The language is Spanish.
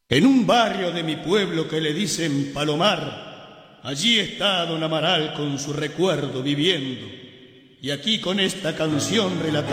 En un barrio de mi pueblo que le dicen Palomar, allí está don Amaral con su recuerdo viviendo. Y aquí con esta canción relatada